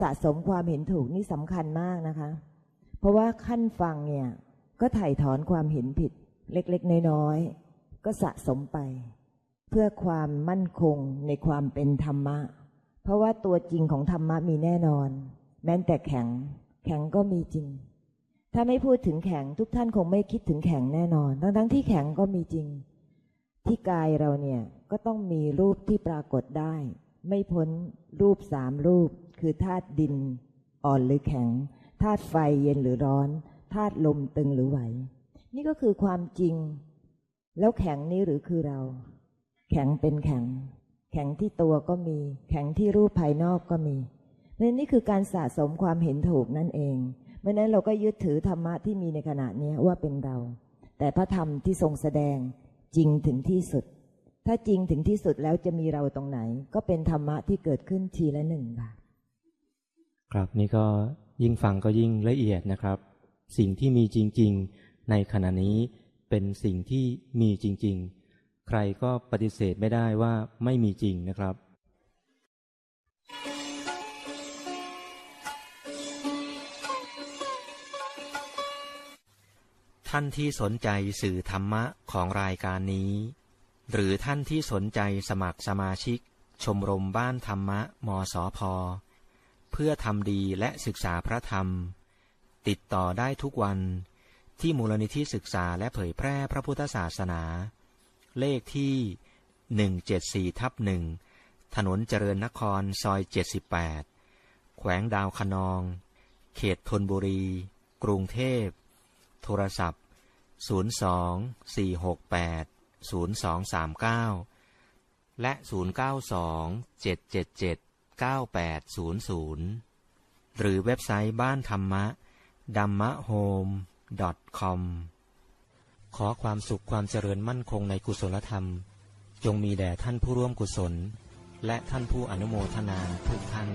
สะสมความเห็นถูกนี่สำคัญมากนะคะเพราะว่าขั้นฟังเนี่ยก็ถ่ายถอนความเห็นผิดเล็กๆน้อยๆก็สะสมไปเพื่อความมั่นคงในความเป็นธรรมะเพราะว่าตัวจริงของธรรมะมีแน่นอนแม้แต่แข็งก็มีจริงถ้าไม่พูดถึงแข็งทุกท่านคงไม่คิดถึงแข็งแน่นอนทั้งที่แข็งก็มีจริงที่กายเราเนี่ยก็ต้องมีรูปที่ปรากฏได้ไม่พ้นรูป3รูปคือธาตุดินอ่อนหรือแข็งธาตุไฟเย็นหรือร้อนธาตุลมตึงหรือไหวนี่ก็คือความจริงแล้วแข็งนี้หรือคือเราแข็งเป็นแข็งที่ตัวก็มีแข็งที่รูปภายนอกก็มีเพราะนี่คือการสะสมความเห็นถูกนั่นเองเพราะนั้นเราก็ยึดถือธรรมะที่มีในขณะนี้ว่าเป็นเราแต่พระธรรมที่ทรงแสดงจริงถึงที่สุดถ้าจริงถึงที่สุดแล้วจะมีเราตรงไหนก็เป็นธรรมะที่เกิดขึ้นทีละหนึ่งค่ะครับนี่ก็ยิ่งฟังก็ยิ่งละเอียดนะครับสิ่งที่มีจริงๆในขณะนี้เป็นสิ่งที่มีจริงๆใครก็ปฏิเสธไม่ได้ว่าไม่มีจริงนะครับท่านที่สนใจสื่อธรรมะของรายการนี้หรือท่านที่สนใจสมัครสมาชิกชมรมบ้านธรรมะมสภ.เพื่อทำดีและศึกษาพระธรรมติดต่อได้ทุกวันที่มูลนิธิศึกษาและเผยแพร่พระพุทธศาสนาเลขที่174/1ถนนเจริญนครซอย78แขวงดาวคะนองเขตธนบุรีกรุงเทพโทรศัพท์02-468-0239และ0927779800หรือเว็บไซต์บ้านธรรมะ dhammahome.com ขอความสุขความเจริญมั่นคงในกุศลธรรมจงมีแด่ท่านผู้ร่วมกุศลและท่านผู้อนุโมทนาทุกท่าน